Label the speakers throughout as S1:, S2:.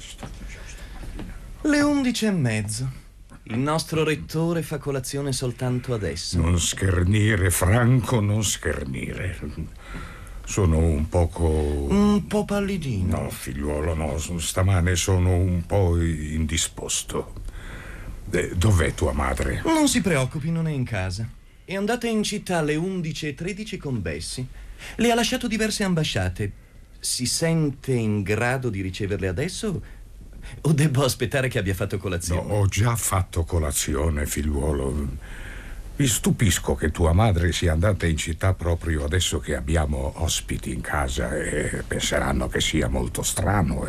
S1: Le 11:30. Il nostro rettore fa colazione soltanto adesso.
S2: Non schernire, Franco, non schernire. Sono un po'
S1: pallidino.
S2: No, figliuolo, no. Stamane sono un po' indisposto. Dov'è tua madre?
S1: Non si preoccupi, non è in casa. È andata in città alle 11:13 con Bessie. Le ha lasciato diverse ambasciate. Si sente in grado di riceverle adesso? O devo aspettare che abbia fatto colazione?
S2: No, ho già fatto colazione, figliuolo. Mi stupisco che tua madre sia andata in città proprio adesso che abbiamo ospiti in casa e penseranno che sia molto strano.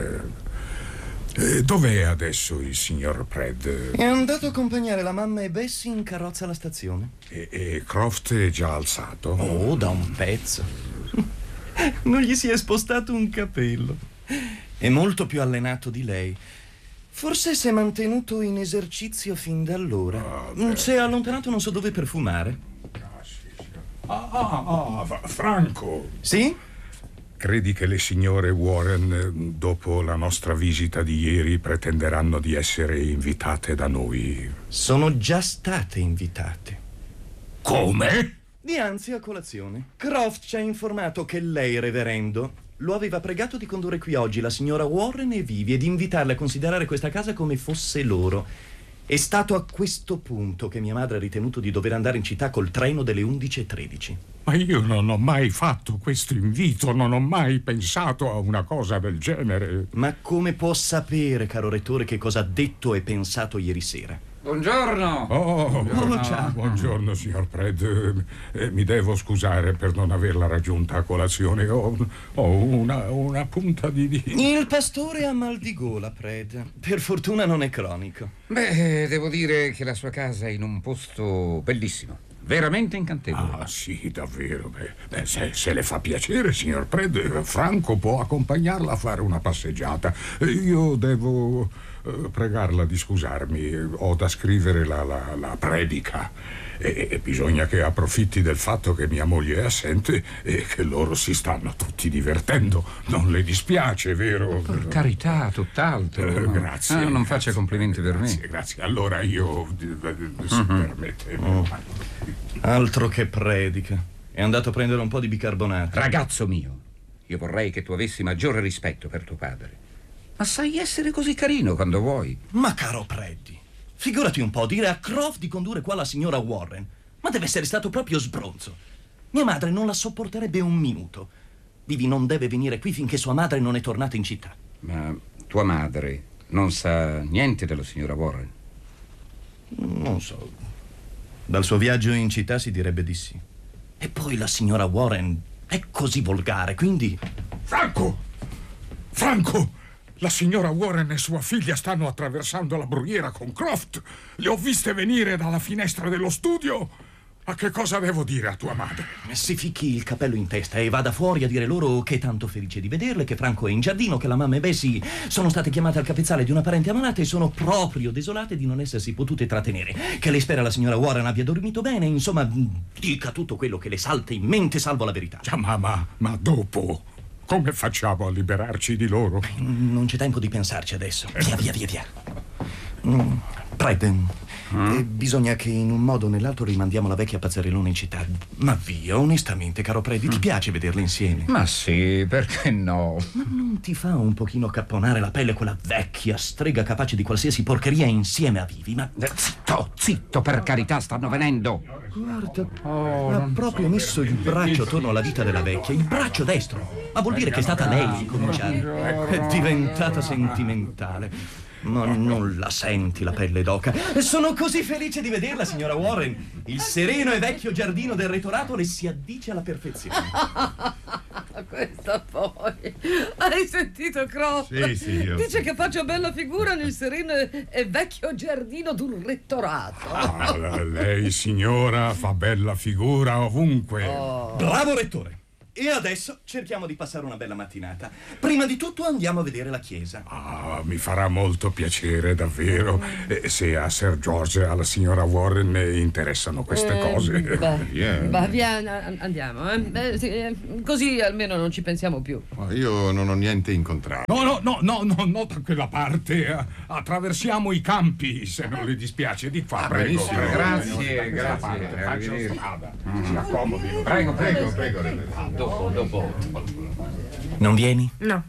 S2: Dov'è adesso il signor Pred?
S1: È andato a accompagnare la mamma e Bessie in carrozza alla stazione.
S2: E Croft è già alzato?
S1: Oh, da un pezzo. Non gli si è spostato un capello. È molto più allenato di lei. Forse si è mantenuto in esercizio fin da allora. Si è allontanato non so dove per fumare.
S2: Franco!
S1: Sì?
S2: Credi che le signore Warren, dopo la nostra visita di ieri, pretenderanno di essere invitate da noi?
S1: Sono già state invitate.
S2: Come?
S1: Dianzi a colazione. Croft ci ha informato che lei, reverendo, lo aveva pregato di condurre qui oggi la signora Warren e Vivi e di invitarle a considerare questa casa come fosse loro. È stato a questo punto che mia madre ha ritenuto di dover andare in città col treno delle 11:13.
S2: Ma io non ho mai fatto questo invito, non ho mai pensato a una cosa del genere.
S1: Ma come può sapere, caro rettore, che cosa ha detto e pensato ieri sera?
S3: Buongiorno.
S1: Ciao.
S2: Buongiorno, signor Pred. Mi devo scusare per non averla raggiunta a colazione. Ho una punta di...
S1: Il pastore ha mal di gola, Pred. Per fortuna non è cronico.
S3: Beh, devo dire che la sua casa è in un posto bellissimo. Veramente incantevole.
S2: Ah, sì, davvero. Beh, se le fa piacere, signor Pred, Franco può accompagnarla a fare una passeggiata. Io devo pregarla di scusarmi. Ho da scrivere la predica e bisogna che approfitti del fatto che mia moglie è assente e che loro si stanno tutti divertendo. Non le dispiace, vero?
S3: Per carità, tutt'altro.
S2: Grazie.
S3: Non faccia complimenti per me.
S2: Grazie. Allora io, si permette...
S1: Altro che predica. È andato a prendere un po' di bicarbonato.
S3: Ragazzo mio, io vorrei che tu avessi maggiore rispetto per tuo padre. Ma sai essere così carino quando vuoi.
S1: Ma caro Preddi, figurati un po', dire a Croft di condurre qua la signora Warren. Ma deve essere stato proprio sbronzo. Mia madre non la sopporterebbe un minuto. Vivi non deve venire qui finché sua madre non è tornata in città.
S3: Ma tua madre non sa niente della signora Warren?
S1: Non so. Dal suo viaggio in città si direbbe di sì. E poi la signora Warren è così volgare, quindi...
S2: Franco! La signora Warren e sua figlia stanno attraversando la brughiera con Croft. Le ho viste venire dalla finestra dello studio. A che cosa devo dire a tua madre?
S1: Si ficchi il cappello in testa e vada fuori a dire loro che è tanto felice di vederle, che Franco è in giardino, che la mamma e Bessie sono state chiamate al capezzale di una parente ammalata e sono proprio desolate di non essersi potute trattenere, che lei spera la signora Warren abbia dormito bene, insomma, dica tutto quello che le salta in mente, salvo la verità.
S2: Già, ma dopo... Come facciamo a liberarci di loro?
S1: Non c'è tempo di pensarci adesso. Via. Pred, bisogna che in un modo o nell'altro rimandiamo la vecchia Pazzarellona in città. Ma via, onestamente, caro Predi, ti piace vederle insieme?
S3: Ma sì, perché no?
S1: Ma non ti fa un pochino capponare la pelle quella vecchia strega capace di qualsiasi porcheria insieme a Vivi? Ma...
S3: Zitto, per carità, stanno venendo.
S1: Guarda, ha proprio messo il braccio attorno alla vita della vecchia, il braccio destro. Ma vuol dire che è stata lei a cominciare. È diventata sentimentale. Ma non la senti la pelle d'oca? Sono così felice di vederla, signora Warren. Il sereno e vecchio giardino del rettorato le si addice alla perfezione.
S4: Questa poi. Hai sentito, Croft?
S2: Sì.
S4: Dice che faccio bella figura nel sereno e vecchio giardino d'un rettorato.
S2: Lei, signora, fa bella figura ovunque.
S1: Bravo, rettore. E adesso cerchiamo di passare una bella mattinata. Prima di tutto andiamo a vedere la chiesa.
S2: Ah, mi farà molto piacere, davvero. Se a Sir George e alla signora Warren interessano queste cose.
S4: Via, andiamo. Così almeno non ci pensiamo più.
S5: Ma io non ho niente in contrario.
S2: No, da quella parte. Attraversiamo i campi, se non le dispiace. Di qua, prego.
S5: benissimo.
S3: Grazie.
S2: Faccia strada. Si accomodi.
S3: Prego. Dopo.
S1: Non vieni?
S6: No.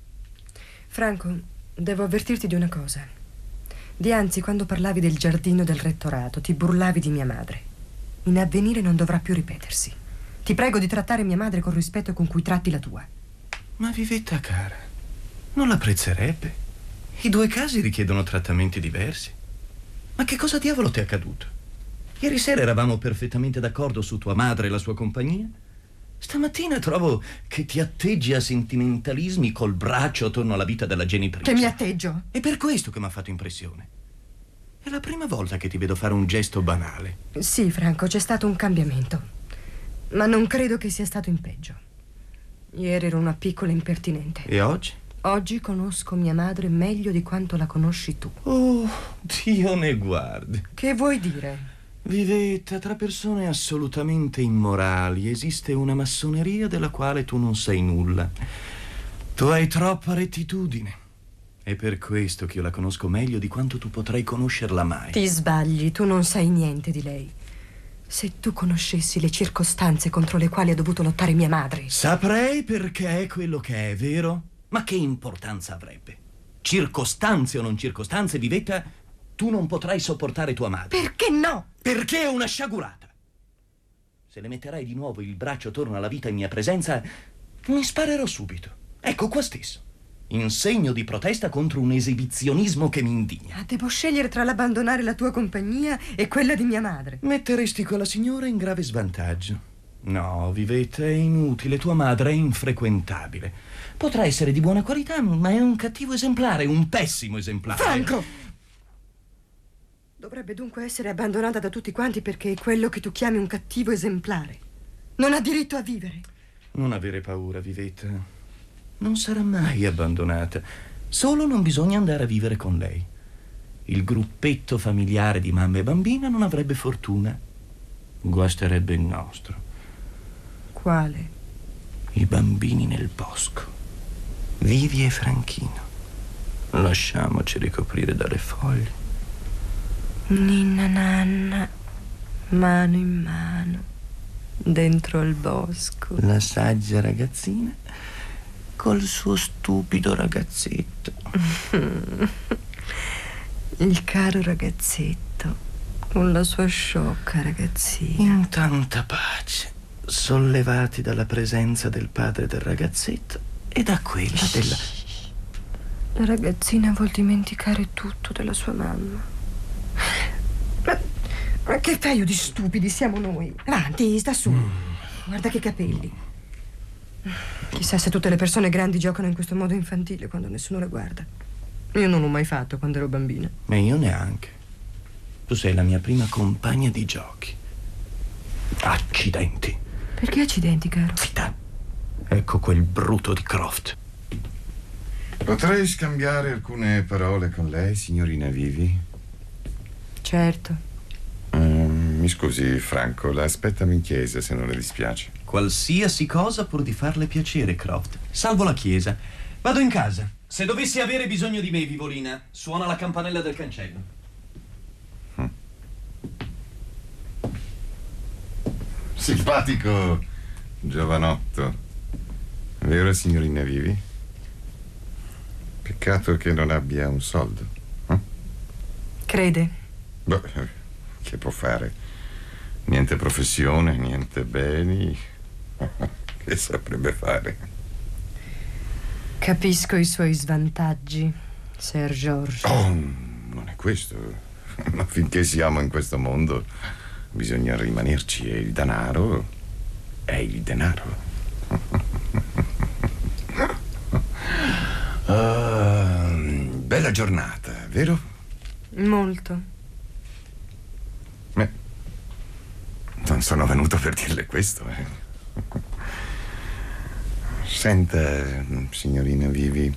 S6: Franco, devo avvertirti di una cosa. Dianzi, quando parlavi del giardino del rettorato, ti burlavi di mia madre. In avvenire non dovrà più ripetersi. Ti prego di trattare mia madre col rispetto con cui tratti la tua.
S1: Ma Vivetta cara, non l'apprezzerebbe. I due casi richiedono trattamenti diversi. Ma che cosa diavolo ti è accaduto? Ieri sera eravamo perfettamente d'accordo su tua madre e la sua compagnia. Stamattina trovo che ti atteggi a sentimentalismi col braccio attorno alla vita della genitrice.
S6: Che mi atteggio?
S1: È per questo che mi ha fatto impressione. È la prima volta che ti vedo fare un gesto banale.
S6: Sì, Franco, c'è stato un cambiamento. Ma non credo che sia stato in peggio. Ieri ero una piccola impertinente.
S1: E oggi?
S6: Oggi conosco mia madre meglio di quanto la conosci tu.
S1: Oh, Dio ne guardi.
S6: Che vuoi dire?
S1: Vivetta, tra persone assolutamente immorali esiste una massoneria della quale tu non sai nulla. Tu hai troppa rettitudine. È per questo che io la conosco meglio di quanto tu potrai conoscerla mai.
S6: Ti sbagli, tu non sai niente di lei. Se tu conoscessi le circostanze contro le quali ha dovuto lottare mia madre.
S1: Saprei perché è quello che è, vero? Ma che importanza avrebbe? Circostanze o non circostanze, Vivetta, tu non potrai sopportare tua madre.
S6: Perché no?
S1: Perché è una sciagurata. Se le metterai di nuovo il braccio attorno alla vita in mia presenza, mi sparerò subito. Ecco qua stesso. In segno di protesta contro un esibizionismo che mi indigna.
S6: Devo scegliere tra l'abbandonare la tua compagnia e quella di mia madre.
S1: Metteresti quella signora in grave svantaggio. No, Vivetta, è inutile. Tua madre è infrequentabile. Potrà essere di buona qualità, ma è un cattivo esemplare, un pessimo esemplare.
S6: Franco! Dovrebbe dunque essere abbandonata da tutti quanti perché è quello che tu chiami un cattivo esemplare. Non ha diritto a vivere.
S1: Non avere paura, Vivetta. Non sarà mai abbandonata. Solo non bisogna andare a vivere con lei. Il gruppetto familiare di mamma e bambina non avrebbe fortuna. Guasterebbe il nostro.
S6: Quale?
S1: I bambini nel bosco. Vivi e Franchino. Lasciamoci ricoprire dalle foglie.
S6: Ninna nanna, mano in mano, dentro al bosco.
S1: La saggia ragazzina col suo stupido ragazzetto.
S6: Il caro ragazzetto con la sua sciocca ragazzina.
S1: In tanta pace, sollevati dalla presenza del padre del ragazzetto e da quella della...
S6: La ragazzina vuol dimenticare tutto della sua mamma. Ma che paio di stupidi siamo noi. Avanti, sta su. Guarda che capelli. Chissà se tutte le persone grandi giocano in questo modo infantile quando nessuno le guarda. Io non l'ho mai fatto quando ero bambina.
S1: Ma io neanche. Tu sei la mia prima compagna di giochi. Accidenti.
S6: Perché accidenti, caro?
S1: Zitta. Ecco quel bruto di Croft.
S5: Potrei scambiare alcune parole con lei, signorina Vivi?
S6: Certo.
S5: Mi scusi, Franco, la aspettami in chiesa se non le dispiace.
S1: Qualsiasi cosa pur di farle piacere, Croft. Salvo la chiesa. Vado in casa. Se dovessi avere bisogno di me, Vivolina, suona la campanella del cancello.
S5: Simpatico giovanotto. Vero, signorina Vivi? Peccato che non abbia un soldo.
S6: Crede?
S5: Beh, che può fare? Niente professione, niente beni. Che saprebbe fare?
S6: Capisco i suoi svantaggi, Sir George.
S5: Oh, non è questo. Ma finché siamo in questo mondo bisogna rimanerci e il denaro è il denaro. Bella giornata, vero?
S6: Molto.
S5: Non sono venuto per dirle questo. Senta, signorina Vivi,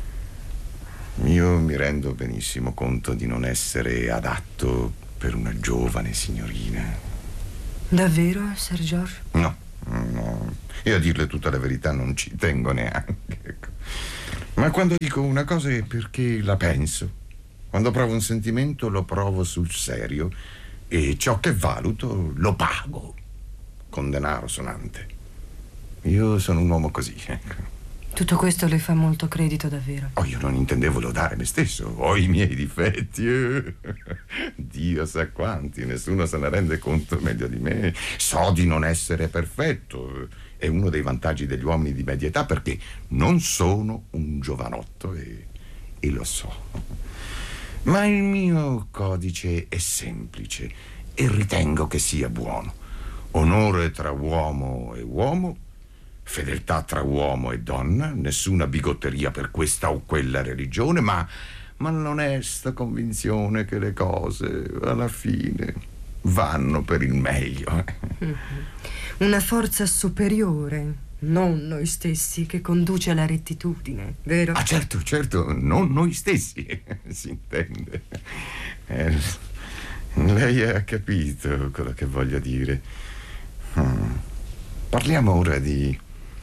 S5: io mi rendo benissimo conto di non essere adatto per una giovane signorina.
S6: Davvero, Sir George?
S5: No, no. E a dirle tutta la verità non ci tengo neanche. Ecco. Ma quando dico una cosa è perché la penso. Quando provo un sentimento lo provo sul serio e ciò che valuto lo pago con denaro sonante. Io sono un uomo così, ecco.
S6: Tutto questo le fa molto credito, davvero.
S5: Oh, io non intendevo lodare me stesso, ho i miei difetti. Dio sa quanti, nessuno se ne rende conto meglio di me. So di non essere perfetto. È uno dei vantaggi degli uomini di media età, perché non sono un giovanotto e lo so. Ma il mio codice è semplice e ritengo che sia buono. Onore tra uomo e uomo, fedeltà tra uomo e donna, nessuna bigotteria per questa o quella religione, ma l'onesta convinzione che le cose alla fine vanno per il meglio.
S6: Una forza superiore, non noi stessi, che conduce alla rettitudine, vero?
S5: Ah, certo, non noi stessi, si intende. Lei ha capito quello che voglio dire. Parliamo ora di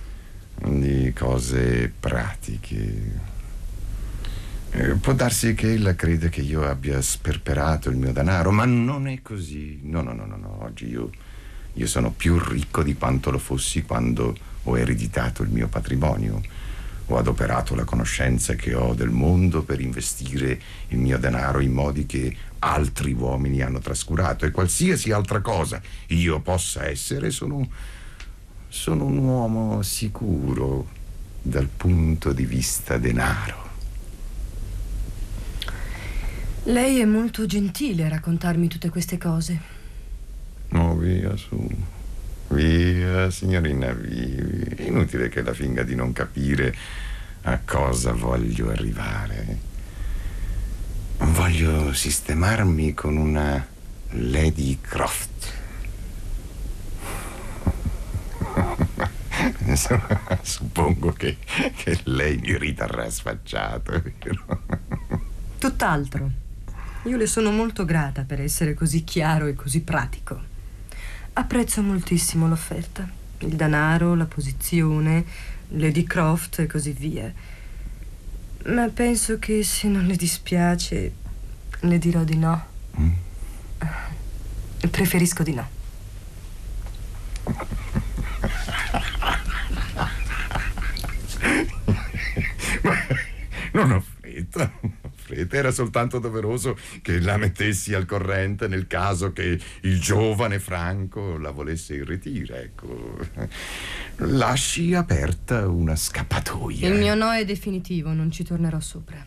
S5: cose pratiche. Può darsi che ella crede che io abbia sperperato il mio denaro, ma non è così. No. Oggi io sono più ricco di quanto lo fossi quando ho ereditato il mio patrimonio. Ho adoperato la conoscenza che ho del mondo per investire il mio denaro in modi che altri uomini hanno trascurato, e qualsiasi altra cosa io possa essere, sono un uomo sicuro dal punto di vista denaro.
S6: Lei è molto gentile a raccontarmi tutte queste cose.
S5: Oh, via su. Via, signorina Vivi. È inutile che la finga di non capire a cosa voglio arrivare. Voglio sistemarmi con una Lady Croft. Suppongo che lei mi riterrà sfacciato, vero?
S6: Tutt'altro. Io le sono molto grata per essere così chiaro e così pratico. Apprezzo moltissimo l'offerta. Il denaro, la posizione, Lady Croft e così via. Ma penso che se non le dispiace, le dirò di no. Preferisco di no.
S5: Ma non ho fretta. Era soltanto doveroso che la mettessi al corrente nel caso che il giovane Franco la volesse irretire, ecco. Lasci aperta una scappatoia.
S6: Il mio no è definitivo, non ci tornerò sopra.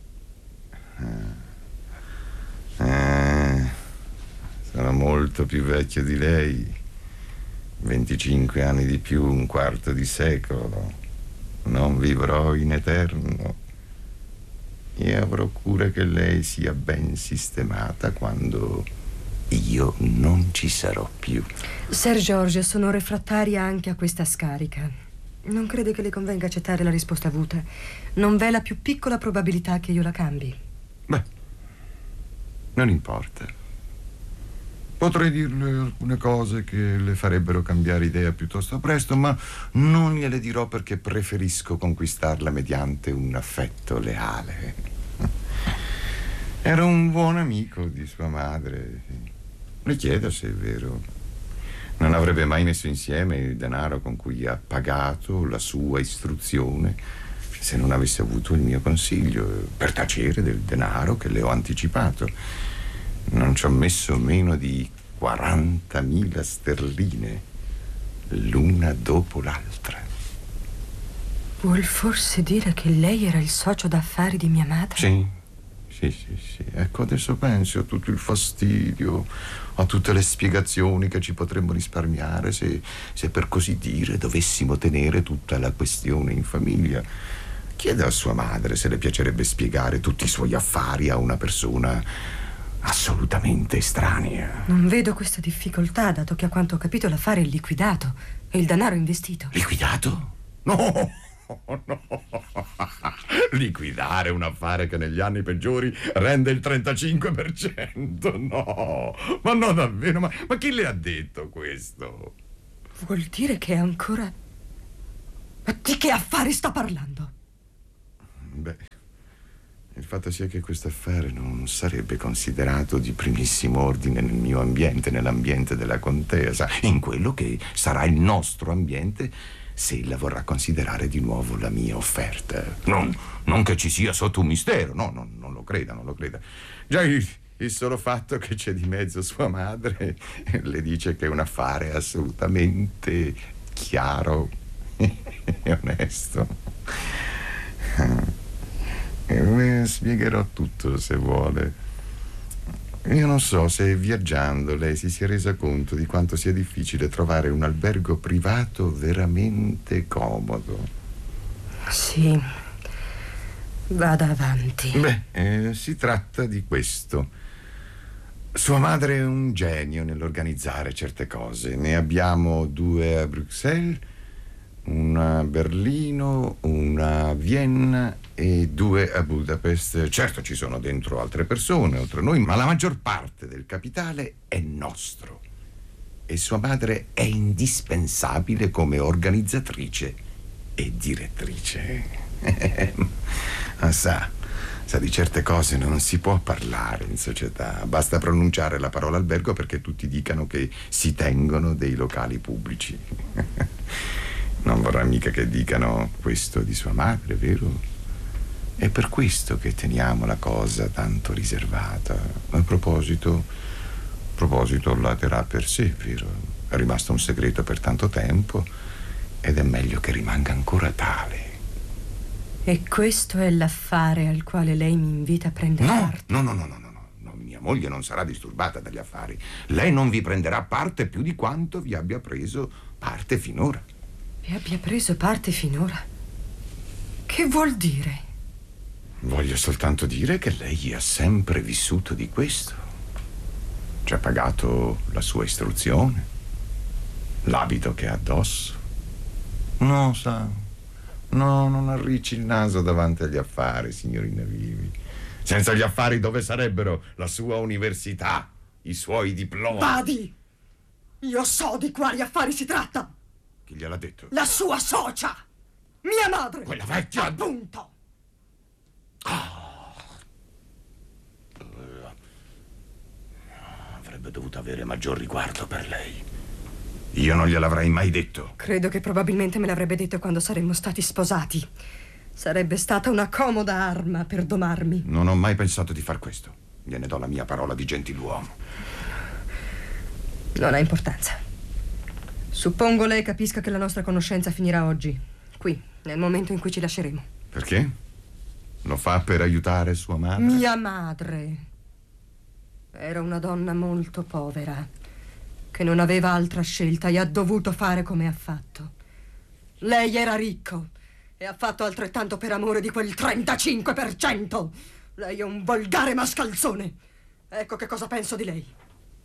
S5: Sono molto più vecchio di lei. 25 anni di più, un quarto di secolo. Non vivrò in eterno. E avrò cura che lei sia ben sistemata quando io non ci sarò più.
S6: Sir George, sono refrattaria anche a questa scarica. Non crede che le convenga accettare la risposta avuta? Non v'è la più piccola probabilità che io la cambi.
S5: Beh, non importa. Potrei dirle alcune cose che le farebbero cambiare idea piuttosto presto, ma non gliele dirò perché preferisco conquistarla mediante un affetto leale. Era un buon amico di sua madre. Le chiedo se è vero. Non avrebbe mai messo insieme il denaro con cui ha pagato la sua istruzione se non avesse avuto il mio consiglio per tacere del denaro che le ho anticipato. Non ci ho messo meno di 40.000 sterline, l'una dopo l'altra.
S6: Vuol forse dire che lei era il socio d'affari di mia madre?
S5: Sì. Ecco, adesso penso a tutto il fastidio, a tutte le spiegazioni che ci potremmo risparmiare se per così dire dovessimo tenere tutta la questione in famiglia. Chieda a sua madre se le piacerebbe spiegare tutti i suoi affari a una persona assolutamente estranea.
S6: Non vedo questa difficoltà, dato che a quanto ho capito l'affare è liquidato e il denaro investito.
S5: Liquidato? No, no. Liquidare un affare che negli anni peggiori rende il 35%. No, ma no, davvero, ma chi le ha detto questo?
S6: Vuol dire che è ancora... Ma di che affari sta parlando?
S5: Beh, il fatto sia che questo affare non sarebbe considerato di primissimo ordine nel mio ambiente, nell'ambiente della contesa, in quello che sarà il nostro ambiente se ella vorrà considerare di nuovo la mia offerta. Non che ci sia sotto un mistero, no, non lo creda, non lo creda. Già il solo fatto che c'è di mezzo sua madre le dice che è un affare assolutamente chiaro e onesto. Le spiegherò tutto se vuole. Io non so se viaggiando lei si sia resa conto di quanto sia difficile trovare un albergo privato veramente comodo.
S6: Sì, vada avanti.
S5: Beh, si tratta di questo. Sua madre è un genio nell'organizzare certe cose. Ne abbiamo 2 a Bruxelles, una a Berlino, una a Vienna e 2 a Budapest. Certo, ci sono dentro altre persone oltre a noi, ma la maggior parte del capitale è nostro. E sua madre è indispensabile come organizzatrice e direttrice. Ma sa di certe cose non si può parlare in società. Basta pronunciare la parola albergo perché tutti dicano che si tengono dei locali pubblici. Non vorrà mica che dicano questo di sua madre, vero? È per questo che teniamo la cosa tanto riservata. A proposito, la terrà per sé, vero? È rimasto un segreto per tanto tempo ed è meglio che rimanga ancora tale.
S6: E questo è l'affare al quale lei mi invita a prendere parte?
S5: No, mia moglie non sarà disturbata dagli affari. Lei non vi prenderà parte più di quanto vi abbia preso parte finora.
S6: Vi abbia preso parte finora? Che vuol dire?
S5: Voglio soltanto dire che lei ha sempre vissuto di questo. Ci ha pagato la sua istruzione, l'abito che ha addosso. No, sa... No, non arricci il naso davanti agli affari, signorina Vivi. Senza gli affari dove sarebbero la sua università, i suoi diplomi?
S6: Badi! Io so di quali affari si tratta!
S5: Chi gliel'ha detto?
S6: La sua socia! Mia madre!
S5: Quella vecchia...
S6: Appunto!
S5: Avrebbe dovuto avere maggior riguardo per lei. Io non gliel'avrei mai detto.
S6: Credo che probabilmente me l'avrebbe detto quando saremmo stati sposati. Sarebbe stata una comoda arma per domarmi.
S5: Non ho mai pensato di far questo. Gliene do la mia parola di gentiluomo.
S6: Non ha importanza. Suppongo lei capisca che la nostra conoscenza finirà oggi, qui, nel momento in cui ci lasceremo.
S5: Perché? Lo fa per aiutare sua madre?
S6: Mia madre era una donna molto povera, che non aveva altra scelta e ha dovuto fare come ha fatto. Lei era ricco e ha fatto altrettanto per amore di quel 35%. Lei è un volgare mascalzone. Ecco che cosa penso di lei.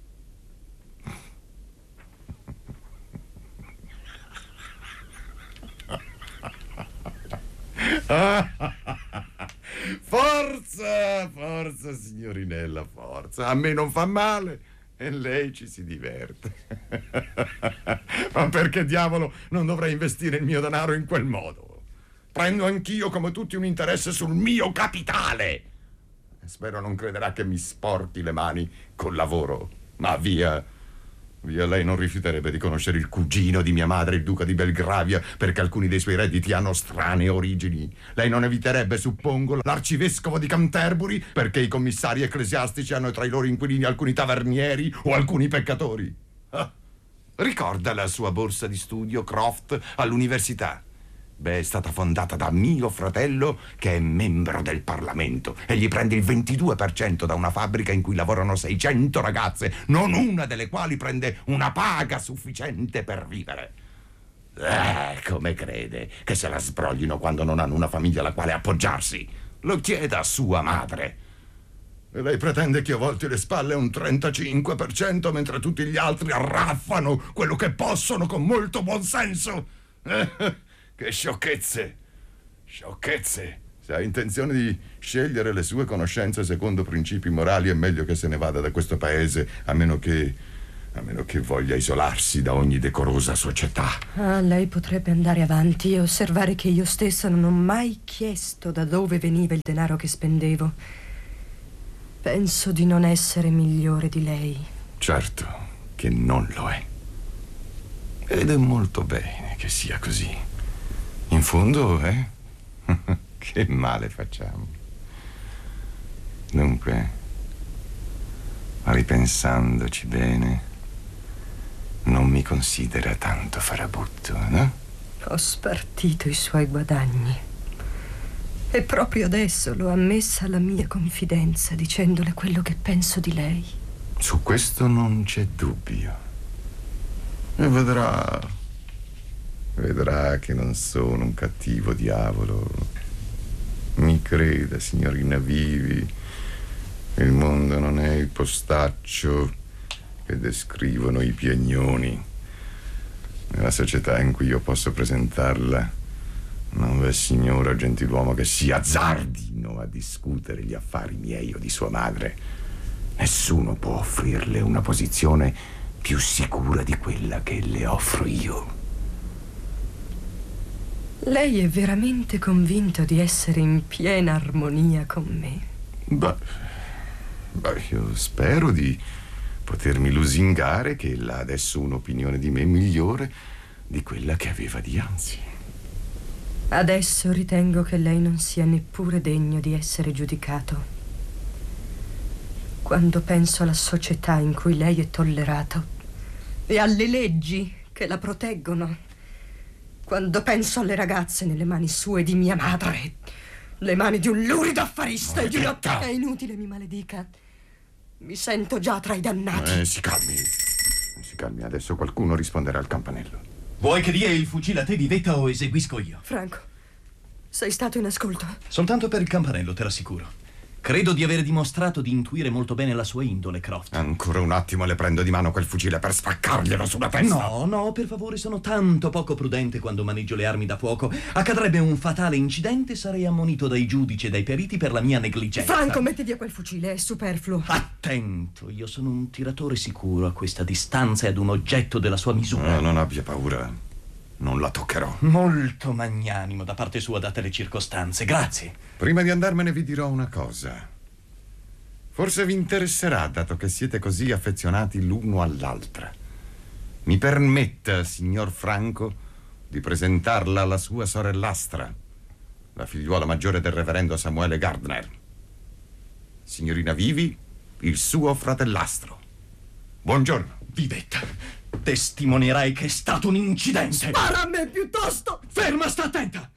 S5: Forza, signorinella, forza. A me non fa male. E lei ci si diverte. Ma perché diavolo non dovrei investire il mio denaro in quel modo? Prendo anch'io come tutti un interesse sul mio capitale. Spero non crederà che mi sporchi le mani col lavoro. Ma via, lei non rifiuterebbe di conoscere il cugino di mia madre, il duca di Belgravia, perché alcuni dei suoi redditi hanno strane origini. Lei non eviterebbe, suppongo, l'arcivescovo di Canterbury, perché i commissari ecclesiastici hanno tra i loro inquilini alcuni tavernieri o alcuni peccatori. Ricorda la sua borsa di studio, Croft, all'università? Beh, è stata fondata da mio fratello, che è membro del Parlamento, e gli prende il 22% da una fabbrica in cui lavorano 600 ragazze, non una delle quali prende una paga sufficiente per vivere. Come crede che se la sbroglino quando non hanno una famiglia alla quale appoggiarsi? Lo chieda a sua madre. E lei pretende che io volti le spalle a un 35%, mentre tutti gli altri arraffano quello che possono con molto buonsenso? Che sciocchezze! Sciocchezze! Se ha intenzione di scegliere le sue conoscenze secondo principi morali, è meglio che se ne vada da questo paese, a meno che voglia isolarsi da ogni decorosa società.
S6: Ah, lei potrebbe andare avanti e osservare che io stessa non ho mai chiesto da dove veniva il denaro che spendevo. Penso di non essere migliore di lei.
S5: Certo che non lo è. Ed è molto bene che sia così. In fondo, che male facciamo. Dunque, ripensandoci bene, non mi considera tanto farabutto, no?
S6: Ho spartito i suoi guadagni. E proprio adesso l'ho ammessa alla mia confidenza, dicendole quello che penso di lei.
S5: Su questo non c'è dubbio. E vedrà che non sono un cattivo diavolo. Mi creda, signorina Vivi, il mondo non è il postaccio che descrivono i piagnoni. Nella società in cui io posso presentarla non v'è signora o gentiluomo che si azzardino a discutere gli affari miei o di sua madre. Nessuno può offrirle una posizione più sicura di quella che le offro io.
S6: Lei è veramente convinto di essere in piena armonia con me?
S5: Beh, io spero di potermi lusingare che ella ha adesso un'opinione di me migliore di quella che aveva dianzi.
S6: Adesso ritengo che lei non sia neppure degno di essere giudicato. Quando penso alla società in cui lei è tollerato e alle leggi che la proteggono, quando penso alle ragazze nelle mani sue di mia madre, le mani di un lurido affarista e di una... È inutile mi maledica. Mi sento già tra i dannati.
S5: Si calmi, adesso qualcuno risponderà al campanello.
S1: Vuoi che dia il fucile a te, Vivetta, o eseguisco io?
S6: Franco, sei stato in ascolto?
S1: Soltanto per il campanello, te l'assicuro. Credo di aver dimostrato di intuire molto bene la sua indole, Croft.
S5: Ancora un attimo le prendo di mano quel fucile per spaccarglielo sulla testa.
S1: No, per favore, sono tanto poco prudente quando maneggio le armi da fuoco. Accadrebbe un fatale incidente, sarei ammonito dai giudici e dai periti per la mia negligenza.
S6: Franco, metti via quel fucile, è superfluo.
S1: Attento, io sono un tiratore sicuro a questa distanza e ad un oggetto della sua misura.
S5: No, non abbia paura. Non la toccherò.
S1: Molto magnanimo da parte sua, date le circostanze. Grazie.
S5: Prima di andarmene vi dirò una cosa. Forse vi interesserà, dato che siete così affezionati l'uno all'altra. Mi permetta, signor Franco, di presentarla alla sua sorellastra, la figliuola maggiore del reverendo Samuele Gardner. Signorina Vivi, il suo fratellastro. Buongiorno.
S1: Vivetta, testimonierai che è stato un incidente.
S6: Spara a me piuttosto!
S1: Ferma, sta attenta!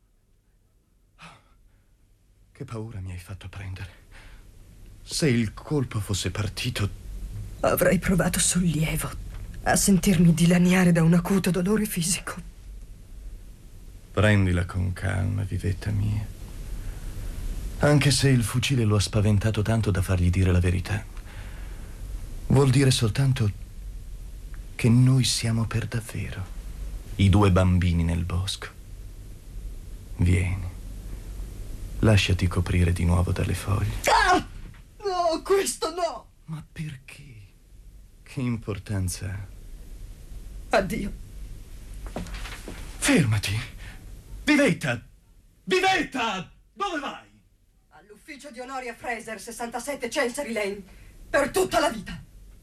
S1: Che paura mi hai fatto prendere. Se il colpo fosse partito...
S6: Avrei provato sollievo a sentirmi dilaniare da un acuto dolore fisico.
S1: Prendila con calma, Vivetta mia. Anche se il fucile lo ha spaventato tanto da fargli dire la verità. Vuol dire soltanto che noi siamo per davvero i due bambini nel bosco. Vieni, lasciati coprire di nuovo dalle foglie.
S6: Ah! No, questo no!
S1: Ma perché? Che importanza ha?
S6: Addio.
S1: Fermati! Vivetta! Vivetta! Dove vai?
S6: All'ufficio di Honoria Fraser, 67 Chancery Lane, per tutta la vita.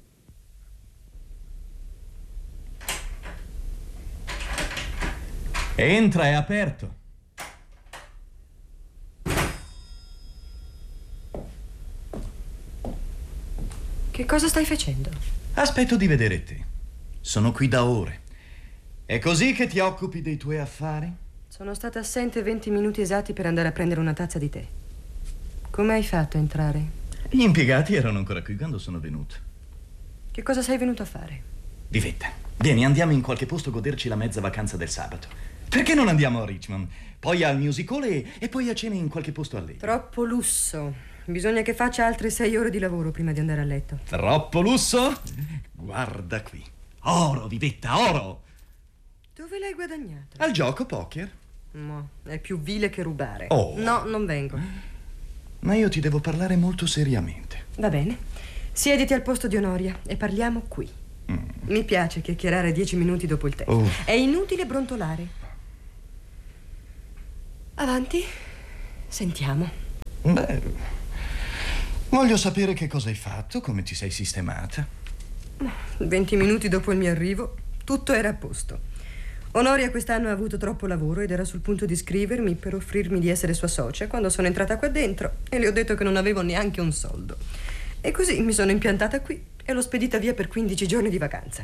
S1: Entra, è aperto.
S6: Che cosa stai facendo?
S1: Aspetto di vedere te. Sono qui da ore. È così che ti occupi dei tuoi affari?
S6: Sono stata assente 20 minuti esatti per andare a prendere una tazza di tè. Come hai fatto a entrare?
S1: Gli impiegati erano ancora qui quando sono venuto.
S6: Che cosa sei venuto a fare?
S1: Vivetta, vieni, andiamo in qualche posto a goderci la mezza vacanza del sabato. Perché non andiamo a Richmond? Poi al music hall e poi a cena in qualche posto allegro.
S6: Troppo lusso. Bisogna che faccia altre 6 ore di lavoro prima di andare a letto.
S1: Troppo lusso? Guarda qui. Oro, Vivetta, oro!
S6: Dove l'hai guadagnato?
S1: Al gioco poker.
S6: No, è più vile che rubare.
S1: Oh.
S6: No, non vengo.
S1: Ma io ti devo parlare molto seriamente.
S6: Va bene. Siediti al posto di Onoria e parliamo qui. Mi piace chiacchierare 10 minuti dopo il tè. È inutile brontolare. Avanti. Sentiamo.
S1: Beh, voglio sapere che cosa hai fatto, come ti sei sistemata.
S6: 20 minuti dopo il mio arrivo, tutto era a posto. Onoria quest'anno ha avuto troppo lavoro ed era sul punto di scrivermi per offrirmi di essere sua socia quando sono entrata qua dentro e le ho detto che non avevo neanche un soldo. E così mi sono impiantata qui e l'ho spedita via per 15 giorni di vacanza.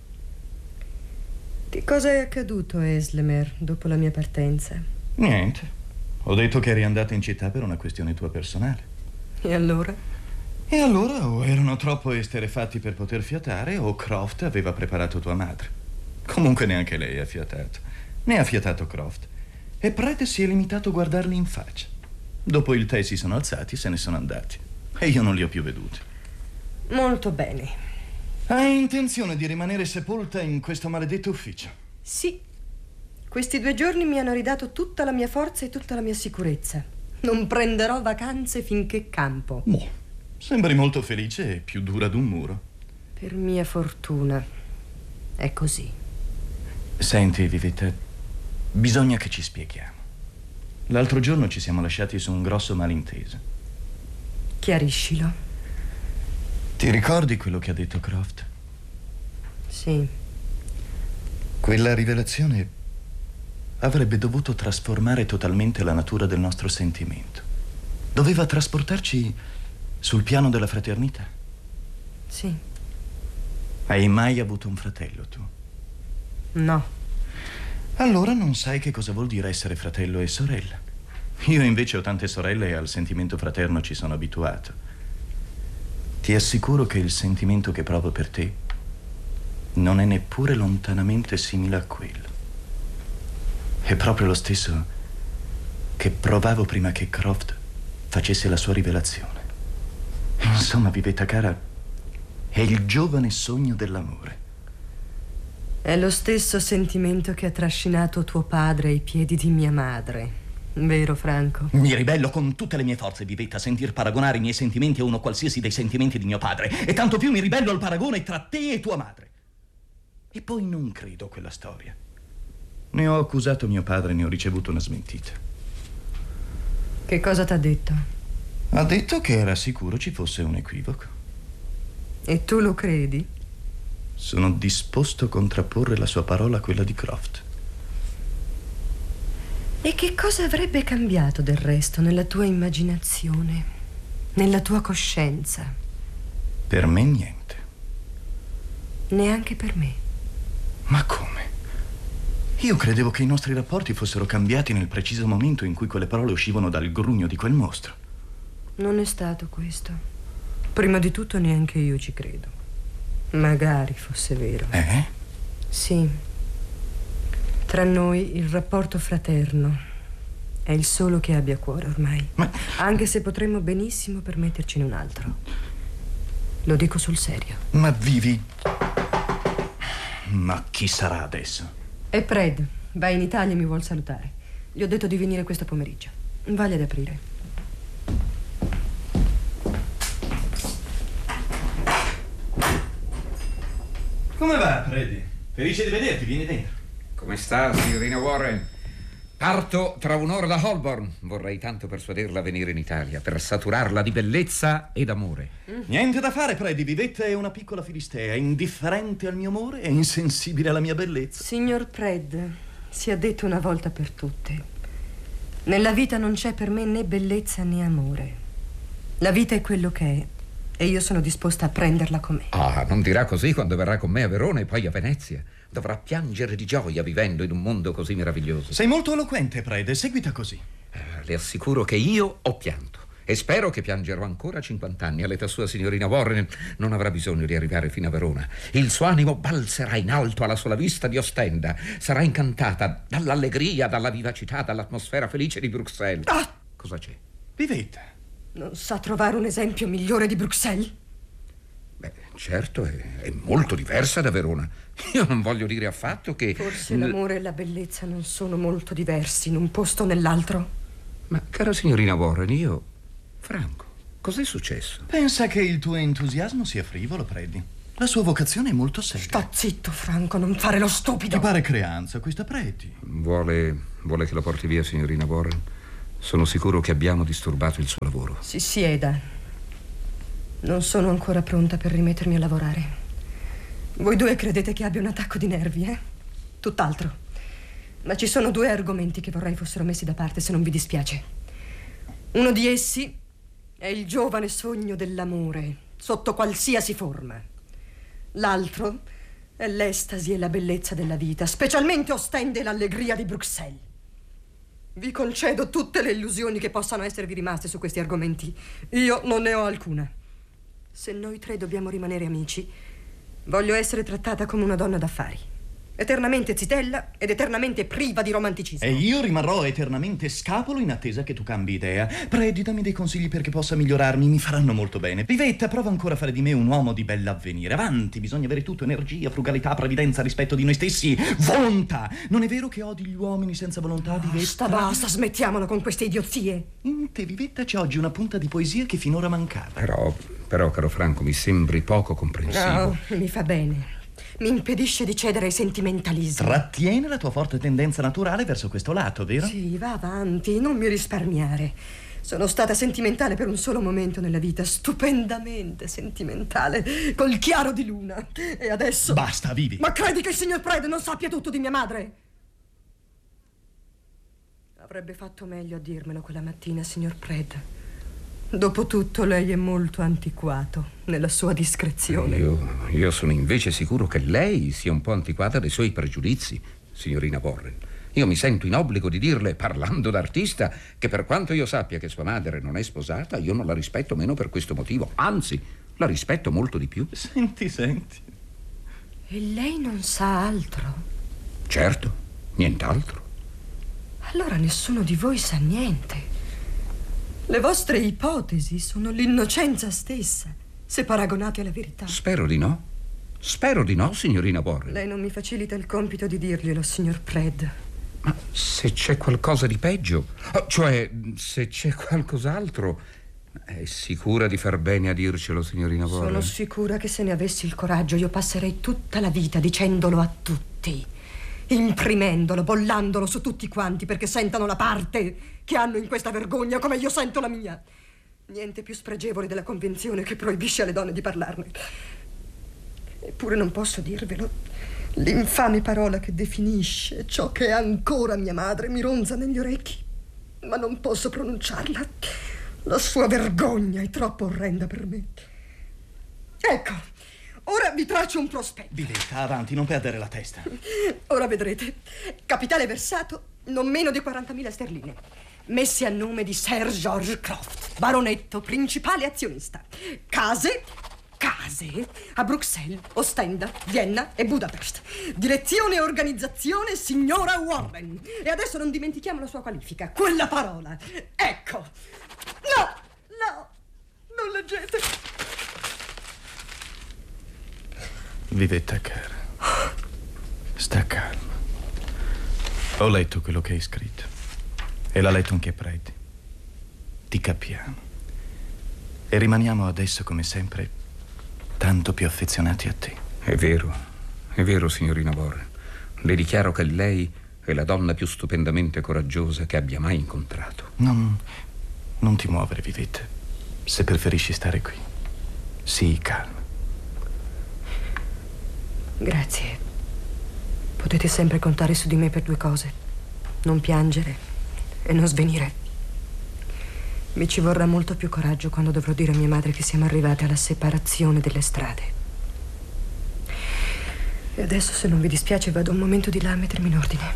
S6: Che cosa è accaduto, Eslemer, dopo la mia partenza?
S1: Niente. Ho detto che eri andata in città per una questione tua personale.
S6: E allora?
S1: E allora o erano troppo esterefatti per poter fiatare o Croft aveva preparato tua madre. Comunque neanche lei ha fiatato. Ne ha fiatato Croft. E Pred si è limitato a guardarli in faccia. Dopo il tè si sono alzati e se ne sono andati. E io non li ho più veduti.
S6: Molto bene.
S1: Hai intenzione di rimanere sepolta in questo maledetto ufficio?
S6: Sì. Questi 2 giorni mi hanno ridato tutta la mia forza e tutta la mia sicurezza. Non prenderò vacanze finché campo.
S1: Boh, sembri molto felice e più dura d'un muro.
S6: Per mia fortuna è così.
S1: Senti, Vivetta, bisogna che ci spieghiamo. L'altro giorno ci siamo lasciati su un grosso malinteso.
S6: Chiariscilo.
S1: Ti ricordi quello che ha detto Croft?
S6: Sì.
S1: Quella rivelazione avrebbe dovuto trasformare totalmente la natura del nostro sentimento. Doveva trasportarci sul piano della fraternità.
S6: Sì.
S1: Hai mai avuto un fratello, tu?
S6: No.
S1: Allora non sai che cosa vuol dire essere fratello e sorella. Io invece ho tante sorelle e al sentimento fraterno ci sono abituato. Ti assicuro che il sentimento che provo per te non è neppure lontanamente simile a quello. È proprio lo stesso che provavo prima che Croft facesse la sua rivelazione. Insomma, Vivetta cara, è il giovane sogno dell'amore.
S6: È lo stesso sentimento che ha trascinato tuo padre ai piedi di mia madre. Vero, Franco?
S1: Mi ribello con tutte le mie forze, Vivetta, a sentir paragonare i miei sentimenti a uno qualsiasi dei sentimenti di mio padre. E tanto più mi ribello al paragone tra te e tua madre. E poi non credo a quella storia. Ne ho accusato mio padre e ne ho ricevuto una smentita.
S6: Che cosa t'ha detto?
S1: Ha detto che era sicuro ci fosse un equivoco.
S6: E tu lo credi?
S1: Sono disposto a contrapporre la sua parola a quella di Croft.
S6: E che cosa avrebbe cambiato del resto nella tua immaginazione, nella tua coscienza?
S1: Per me niente.
S6: Neanche per me.
S1: Ma come? Io credevo che i nostri rapporti fossero cambiati nel preciso momento in cui quelle parole uscivano dal grugno di quel mostro.
S6: Non è stato questo. Prima di tutto neanche io ci credo. Magari fosse vero. Sì. Tra noi il rapporto fraterno è il solo che abbia a cuore ormai. Anche se potremmo benissimo permettercene un altro. Lo dico sul serio.
S1: Ma Vivi... Ma chi sarà adesso?
S6: È Pred. Va in Italia e mi vuol salutare. Gli ho detto di venire questo pomeriggio. Vagli ad aprire.
S1: Come va, Freddy? Felice di vederti, vieni dentro.
S3: Come sta, signorina Warren? Parto tra un'ora da Holborn. Vorrei tanto persuaderla a venire in Italia per saturarla di bellezza ed amore.
S1: Niente da fare, Freddy. Vivetta è una piccola filistea, indifferente al mio amore e insensibile alla mia bellezza.
S6: Signor Pred, sia detto una volta per tutte. Nella vita non c'è per me né bellezza né amore. La vita è quello che è e io sono disposta a prenderla com'è.
S3: Ah, non dirà così quando verrà con me a Verona e poi a Venezia. Dovrà piangere di gioia vivendo in un mondo così meraviglioso.
S1: Sei molto eloquente, Pred, seguita così.
S3: Le assicuro che io ho pianto e spero che piangerò ancora a 50 anni. All'età sua, signorina Warren non avrà bisogno di arrivare fino a Verona. Il suo animo balzerà in alto alla sola vista di Ostenda. Sarà incantata dall'allegria, dalla vivacità, dall'atmosfera felice di Bruxelles.
S6: Ah!
S3: Cosa c'è?
S1: Vivetta.
S6: Non sa trovare un esempio migliore di Bruxelles?
S3: Beh, certo, è molto diversa da Verona. Io non voglio dire affatto che...
S6: Forse l'amore e la bellezza non sono molto diversi in un posto o nell'altro.
S3: Ma, cara signorina Warren, Franco, cos'è successo?
S1: Pensa che il tuo entusiasmo sia frivolo, Preddy. La sua vocazione è molto seria.
S6: Sta zitto, Franco, non fare lo stupido.
S1: Ti pare creanza questa Preddy?
S3: Vuole che la porti via, signorina Warren? Sono sicuro che abbiamo disturbato il suo lavoro.
S6: Si sieda. Non sono ancora pronta per rimettermi a lavorare. Voi due credete che abbia un attacco di nervi, eh? Tutt'altro. Ma ci sono 2 argomenti che vorrei fossero messi da parte, se non vi dispiace. Uno di essi è il giovane sogno dell'amore, sotto qualsiasi forma. L'altro è l'estasi e la bellezza della vita, specialmente Ostende e l'allegria di Bruxelles. Vi concedo tutte le illusioni che possano esservi rimaste su questi argomenti. Io non ne ho alcuna. Se noi 3 dobbiamo rimanere amici, voglio essere trattata come una donna d'affari, eternamente zitella ed eternamente priva di romanticismo.
S1: E io rimarrò eternamente scapolo in attesa che tu cambi idea. Preddy, dammi dei consigli perché possa migliorarmi, mi faranno molto bene. Vivetta, prova ancora a fare di me un uomo di bell'avvenire. Avanti, bisogna avere tutto: energia, frugalità, previdenza, rispetto di noi stessi, volontà. Non è vero che odi gli uomini senza volontà, Vivetta?
S6: Basta, smettiamola con queste idiozie.
S1: In te, Vivetta, c'è oggi una punta di poesia che finora mancava.
S3: Però, caro Franco, mi sembri poco comprensivo.
S6: No, mi fa bene. Mi impedisce di cedere ai sentimentalismi.
S1: Trattiene la tua forte tendenza naturale verso questo lato, vero?
S6: Sì, va avanti, non mi risparmiare. Sono stata sentimentale per un solo momento nella vita, stupendamente sentimentale, col chiaro di luna. E adesso...
S1: Basta, vivi.
S6: Ma credi che il signor Pred non sappia tutto di mia madre? Avrebbe fatto meglio a dirmelo quella mattina, signor Pred. Dopotutto lei è molto antiquato nella sua discrezione.
S3: Io sono invece sicuro che lei sia un po' antiquata dai suoi pregiudizi, signorina Warren. Io mi sento in obbligo di dirle, parlando d'artista, che per quanto io sappia che sua madre non è sposata, io non la rispetto meno per questo motivo. Anzi, la rispetto molto di più.
S1: Senti.
S6: E lei non sa altro?
S3: Certo, nient'altro.
S6: Allora nessuno di voi sa niente. Le vostre ipotesi sono l'innocenza stessa, se paragonate alla verità.
S3: Spero di no, signorina Warren.
S6: Lei non mi facilita il compito di dirglielo, signor Pred.
S3: Ma se c'è qualcosa di peggio, cioè se c'è qualcos'altro, è sicura di far bene a dircelo, signorina Warren?
S6: Sono sicura che se ne avessi il coraggio io passerei tutta la vita dicendolo a tutti, imprimendolo, bollandolo su tutti quanti perché sentano la parte che hanno in questa vergogna come io sento la mia. Niente più spregevole della convenzione che proibisce alle donne di parlarne. Eppure non posso dirvelo. L'infame parola che definisce ciò che è ancora mia madre mi ronza negli orecchi, ma non posso pronunciarla. La sua vergogna è troppo orrenda per me. Ecco, ora vi traccio un prospetto.
S1: Vivetta, avanti, non perdere la testa.
S6: Ora vedrete. Capitale versato non meno di 40.000 sterline, messi a nome di Sir George Croft, baronetto, principale azionista. Case a Bruxelles, Ostenda, Vienna e Budapest. Direzione e organizzazione signora Warren. E adesso non dimentichiamo la sua qualifica, quella parola. Ecco. No, non leggete.
S1: Vivetta cara, sta calma. Ho letto quello che hai scritto e l'ha letto anche Preddy. Ti capiamo e rimaniamo adesso come sempre tanto più affezionati a te.
S3: È vero, signorina Warren. Le dichiaro che lei è la donna più stupendamente coraggiosa che abbia mai incontrato.
S1: Non ti muovere, Vivetta, se preferisci stare qui. Sii calma.
S6: Grazie. Potete sempre contare su di me per 2 cose: non piangere e non svenire. Mi ci vorrà molto più coraggio quando dovrò dire a mia madre che siamo arrivate alla separazione delle strade. E adesso, se non vi dispiace, vado un momento di là a mettermi in ordine.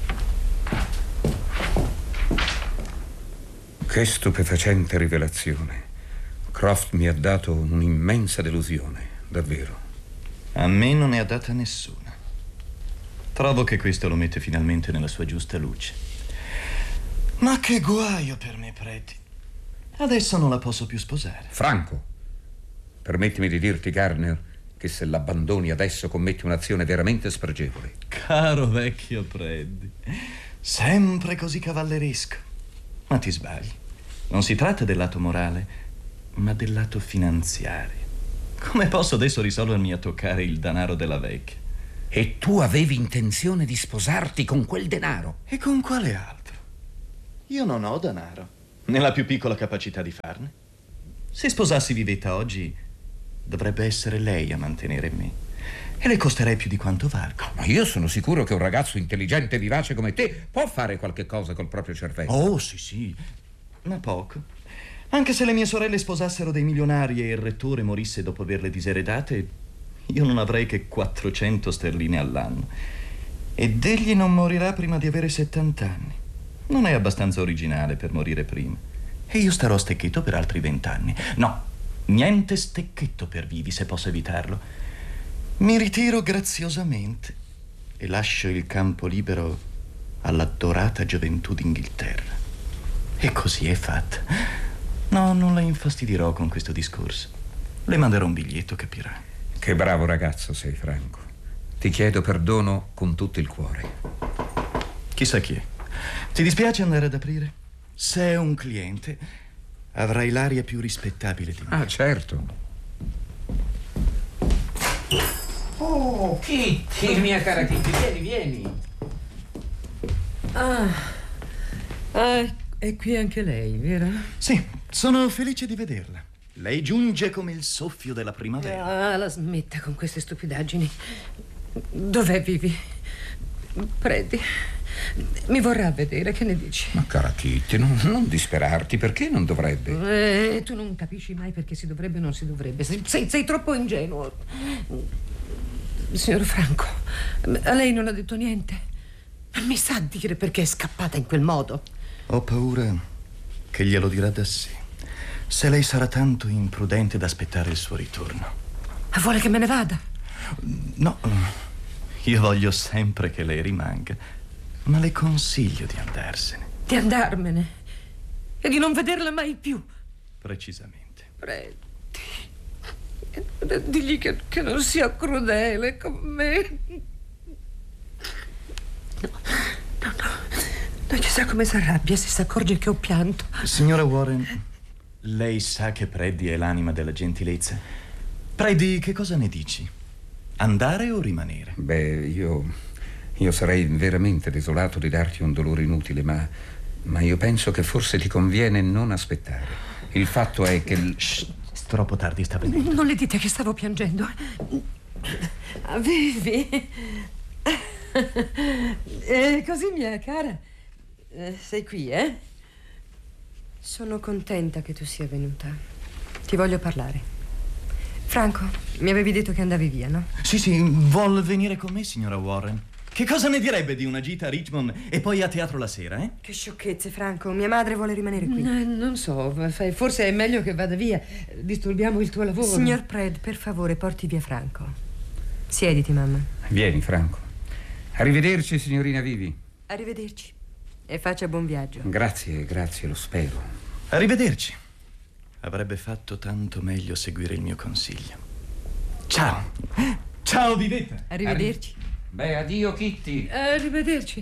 S3: Che stupefacente rivelazione. Croft mi ha dato un'immensa delusione, davvero.
S1: A me non ne ha data nessuna. Trovo che questo lo mette finalmente nella sua giusta luce. Ma che guaio per me, Preddy. Adesso non la posso più sposare.
S3: Franco, permettimi di dirti, Garner, che se l'abbandoni adesso commetti un'azione veramente spregevole.
S1: Caro vecchio Preddi, sempre così cavalleresco. Ma ti sbagli. Non si tratta del lato morale, ma del lato finanziario. Come posso adesso risolvermi a toccare il denaro della vecchia?
S3: E tu avevi intenzione di sposarti con quel denaro?
S1: E con quale altro? Io non ho denaro, né la più piccola capacità di farne. Se sposassi Vivetta oggi, dovrebbe essere lei a mantenere me. E le costerei più di quanto valgo.
S3: Ma io sono sicuro che un ragazzo intelligente e vivace come te può fare qualche cosa col proprio cervello.
S1: Oh, sì, ma poco. Anche se le mie sorelle sposassero dei milionari e il rettore morisse dopo averle diseredate, io non avrei che 400 sterline all'anno. Ed egli non morirà prima di avere 70 anni. Non è abbastanza originale per morire prima. E io starò a Stecchetto per altri 20 anni. No, niente Stecchetto per Vivi, se posso evitarlo. Mi ritiro graziosamente e lascio il campo libero alla dorata gioventù d'Inghilterra. E così è fatta. No, non la infastidirò con questo discorso. Le manderò un biglietto, capirà.
S3: Che bravo ragazzo sei, Franco. Ti chiedo perdono con tutto il cuore.
S1: Chissà chi è. Ti dispiace andare ad aprire? Se è un cliente, avrai l'aria più rispettabile di me.
S3: Ah, certo. Oh, Kitty, mia cara Kitty, vieni.
S4: È qui anche lei, vero?
S1: Sì, sono felice di vederla. Lei giunge come il soffio della primavera.
S4: La smetta con queste stupidaggini. Dov'è Vivi? Preddi, mi vorrà vedere, che ne dici?
S3: Ma cara Kitty, non disperarti, perché non dovrebbe?
S4: Tu non capisci mai perché si dovrebbe o non si dovrebbe. Sei troppo ingenuo. Signor Franco, a lei non ha detto niente? Mi sa dire perché è scappata in quel modo?
S1: Ho paura che glielo dirà da sé, se lei sarà tanto imprudente da aspettare il suo ritorno.
S4: Ma vuole che me ne vada?
S1: No, io voglio sempre che lei rimanga, ma le consiglio di andarsene.
S4: Di andarmene? E di non vederla mai più?
S1: Precisamente.
S4: Preddi, digli che non sia crudele con me. No, chissà come si arrabbia se si accorge che ho pianto.
S1: Signora Warren, lei sa che Preddi è l'anima della gentilezza. Preddi, che cosa ne dici? Andare o rimanere?
S3: Beh, io sarei veramente desolato di darti un dolore inutile, ma io penso che forse ti conviene non aspettare. Il fatto è che...
S1: Shh, troppo tardi, sta venendo.
S4: Non le dite che stavo piangendo. Vivi. Così, mia cara. Sei qui, eh?
S6: Sono contenta che tu sia venuta. Ti voglio parlare. Franco, mi avevi detto che andavi via, no?
S1: Sì, vuol venire con me, signora Warren? Che cosa ne direbbe di una gita a Richmond e poi a teatro la sera, eh?
S6: Che sciocchezze, Franco. Mia madre vuole rimanere qui.
S4: Non so, forse è meglio che vada via. Disturbiamo il tuo lavoro.
S6: Signor Pred, per favore, porti via Franco. Siediti, mamma.
S3: Vieni, Franco. Arrivederci, signorina Vivi.
S6: Arrivederci. E faccia buon viaggio.
S3: Grazie, lo spero.
S1: Arrivederci. Avrebbe fatto tanto meglio seguire il mio consiglio. Ciao. Ciao, Vivetta.
S6: Arrivederci.
S3: Beh, addio, Kitty.
S4: Arrivederci.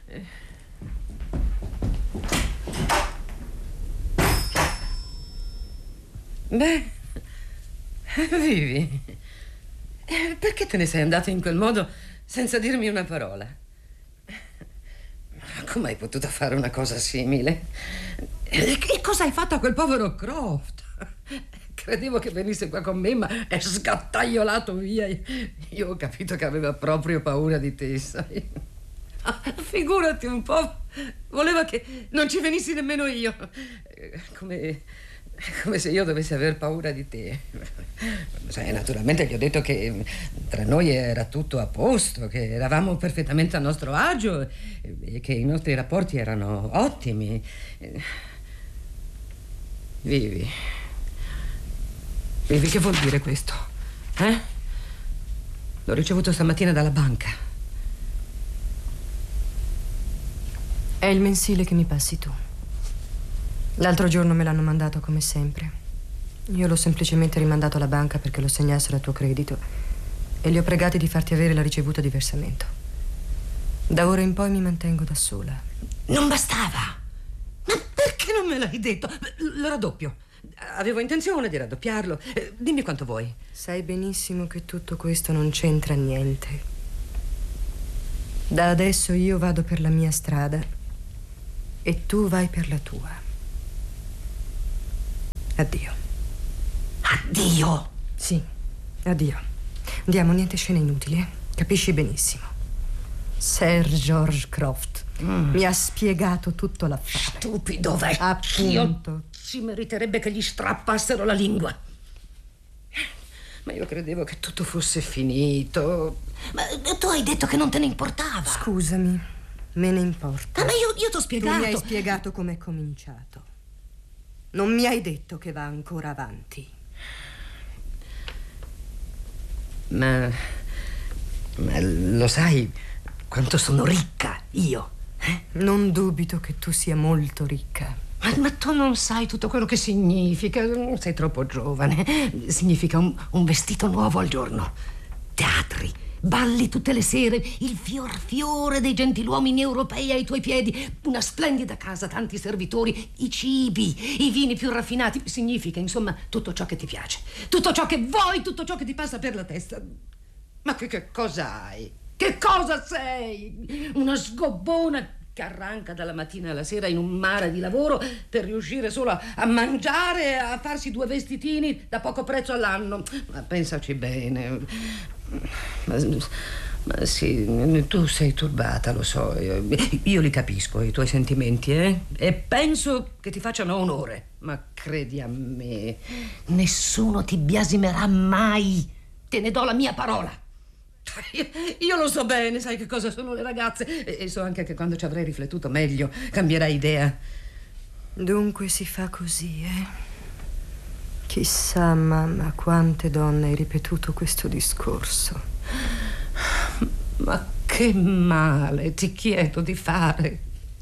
S4: Beh, Vivi, perché te ne sei andata in quel modo senza dirmi una parola? Come hai potuto fare una cosa simile? E cosa hai fatto a quel povero Croft? Credevo che venisse qua con me, ma è sgattaiolato via. Io ho capito che aveva proprio paura di te, sai? Figurati un po'. Voleva che non ci venissi nemmeno io. Come se io dovessi aver paura di te. Sai, naturalmente gli ho detto che tra noi era tutto a posto, che eravamo perfettamente a nostro agio e che i nostri rapporti erano ottimi. Vivi, che vuol dire questo? L'ho ricevuto stamattina dalla banca.
S6: È il mensile che mi passi tu. L'altro giorno me l'hanno mandato come sempre. Io l'ho semplicemente rimandato alla banca perché lo segnassero a tuo credito e li ho pregati di farti avere la ricevuta di versamento. Da ora in poi mi mantengo da sola.
S4: Non bastava? Ma perché non me l'hai detto? Lo raddoppio. Avevo intenzione di raddoppiarlo. Dimmi quanto vuoi.
S6: Sai benissimo che tutto questo non c'entra niente. Da adesso io vado per la mia strada e tu vai per la tua. Addio.
S4: Addio?
S6: Sì, addio. Andiamo, niente scene inutili, Capisci benissimo. Sir George Croft mi ha spiegato tutto l'affare.
S4: Stupido vecchio.
S6: Appunto.
S4: Si meriterebbe che gli strappassero la lingua. Ma io credevo che tutto fosse finito. Ma tu hai detto che non te ne importava.
S6: Scusami, me ne importa.
S4: Ma io t'ho spiegato.
S6: Tu mi hai spiegato com'è cominciato. Non mi hai detto che va ancora avanti.
S4: Ma lo sai quanto sono ricca io?
S6: Non dubito che tu sia molto ricca.
S4: Ma tu non sai tutto quello che significa. Sei troppo giovane. Significa un vestito nuovo al giorno, teatri, balli tutte le sere, il fiore dei gentiluomini europei ai tuoi piedi, una splendida casa, tanti servitori, i cibi, i vini più raffinati. Significa, insomma, tutto ciò che ti piace, tutto ciò che vuoi, tutto ciò che ti passa per la testa. Ma che cosa hai? Che cosa sei? Una sgobbona che arranca dalla mattina alla sera in un mare di lavoro per riuscire solo a mangiare e a farsi 2 vestitini da poco prezzo all'anno. Ma pensaci bene. Ma sì, tu sei turbata, lo so. Io li capisco, i tuoi sentimenti, e penso che ti facciano onore. Ma credi a me, nessuno ti biasimerà mai. Te ne do la mia parola. Io lo so bene, sai che cosa sono le ragazze, e so anche che quando ci avrai riflettuto meglio cambierai idea.
S6: Dunque si fa così, Chissà, mamma, quante donne hai ripetuto questo discorso.
S4: Ma che male ti chiedo di fare?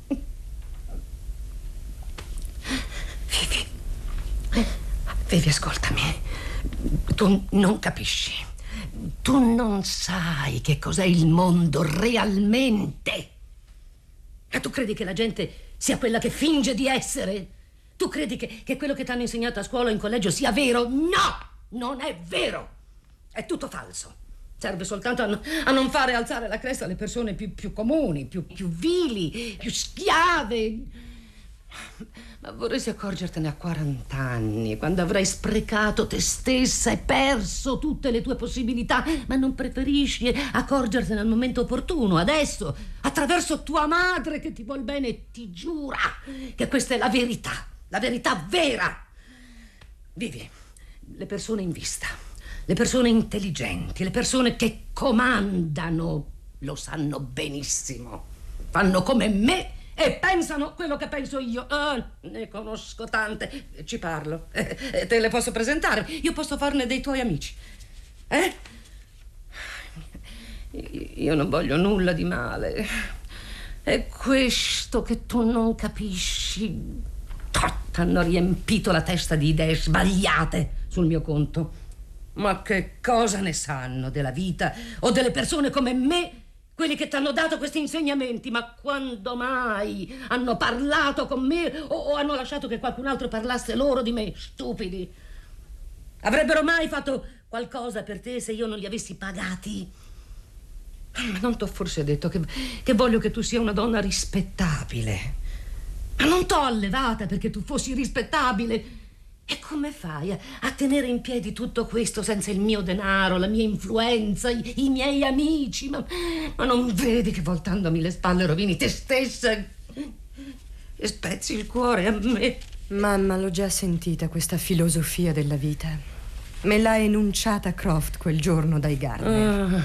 S4: Vivi, ascoltami. Tu non capisci. Tu non sai che cos'è il mondo realmente. Ma tu credi che la gente sia quella che finge di essere? Tu credi che quello che ti hanno insegnato a scuola o in collegio sia vero? No, non è vero. È tutto falso. Serve soltanto a non fare alzare la cresta alle persone più comuni, più vili, più schiave. Ma vorresti accorgertene a 40 anni, quando avrai sprecato te stessa e perso tutte le tue possibilità, ma non preferisci accorgertene al momento opportuno, adesso, attraverso tua madre che ti vuol bene e ti giura che questa è la verità vera. Vivi, le persone in vista, le persone intelligenti, le persone che comandano lo sanno benissimo, fanno come me e pensano quello che penso io. Ne conosco tante, ci parlo, te le posso presentare, io posso farne dei tuoi amici. Io non voglio nulla di male. È questo che tu non capisci. T'hanno riempito la testa di idee sbagliate sul mio conto. Ma che cosa ne sanno della vita o delle persone come me? Quelli che ti hanno dato questi insegnamenti, ma quando mai hanno parlato con me o hanno lasciato che qualcun altro parlasse loro di me? Stupidi. Avrebbero mai fatto qualcosa per te se io non li avessi pagati? Ma non t'ho forse detto che voglio che tu sia una donna rispettabile? Ma non t'ho allevata perché tu fossi rispettabile. E come fai a tenere in piedi tutto questo senza il mio denaro, la mia influenza, i miei amici? Ma non vedi che voltandomi le spalle rovini te stessa e spezzi il cuore a me?
S6: Mamma, l'ho già sentita questa filosofia della vita. Me l'ha enunciata Croft quel giorno dai Gardner.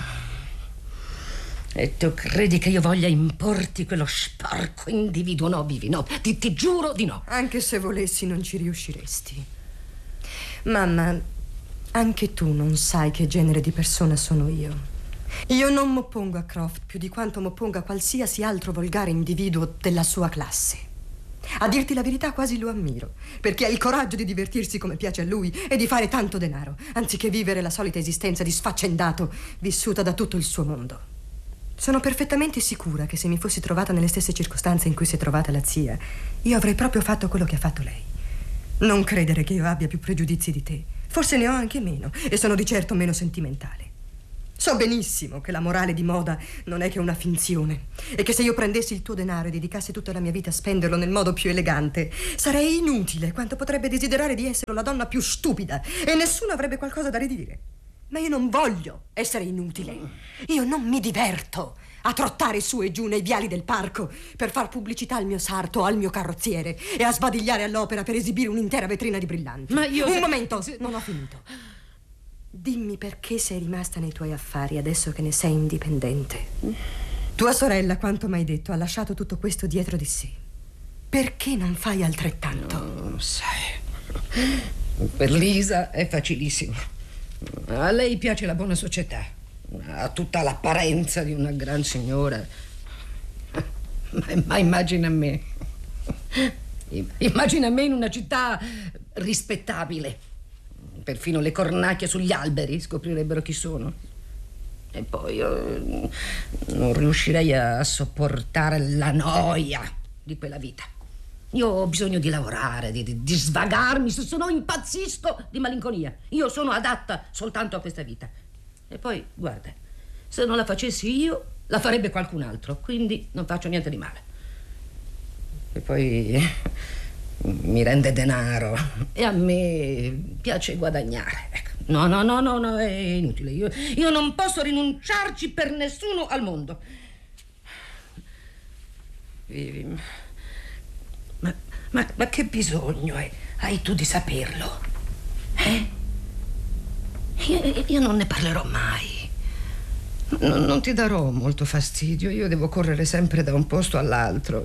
S4: E tu credi che io voglia importi quello sporco individuo? No, Vivi, no, ti giuro di no.
S6: Anche se volessi non ci riusciresti. Mamma, anche tu non sai che genere di persona sono io. Io non m'oppongo a Croft più di quanto m'oppongo a qualsiasi altro volgare individuo della sua classe. A dirti la verità, quasi lo ammiro, perché ha il coraggio di divertirsi come piace a lui e di fare tanto denaro, anziché vivere la solita esistenza di sfaccendato vissuta da tutto il suo mondo. Sono perfettamente sicura che se mi fossi trovata nelle stesse circostanze in cui si è trovata la zia, io avrei proprio fatto quello che ha fatto lei. Non credere che io abbia più pregiudizi di te. Forse ne ho anche meno, e sono di certo meno sentimentale. So benissimo che la morale di moda non è che una finzione, e che se io prendessi il tuo denaro e dedicassi tutta la mia vita a spenderlo nel modo più elegante, sarei inutile quanto potrebbe desiderare di essere la donna più stupida, e nessuno avrebbe qualcosa da ridire. Ma io non voglio essere inutile. Io non mi diverto a trottare su e giù nei viali del parco per far pubblicità al mio sarto o al mio carrozziere e a sbadigliare all'opera per esibire un'intera vetrina di brillanti.
S4: Ma io...
S6: Un momento, non ho finito. Dimmi perché sei rimasta nei tuoi affari adesso che ne sei indipendente. Tua sorella, quanto m'hai detto, ha lasciato tutto questo dietro di sé. Perché non fai altrettanto?
S4: No, sai, per Lisa è facilissimo. A lei piace la buona società, ha tutta l'apparenza di una gran signora. Ma immagina me. Immagina me in una città rispettabile. Perfino le cornacchie sugli alberi scoprirebbero chi sono. E poi io non riuscirei a sopportare la noia di quella vita. Io ho bisogno di lavorare, di svagarmi, se no impazzisco di malinconia. Io sono adatta soltanto a questa vita. E poi, guarda, se non la facessi io, la farebbe qualcun altro, quindi non faccio niente di male. E poi mi rende denaro e a me piace guadagnare. Ecco. No, è inutile. Io non posso rinunciarci per nessuno al mondo. Ma che bisogno hai tu di saperlo? Io non ne parlerò mai. Non ti darò molto fastidio. Io devo correre sempre da un posto all'altro.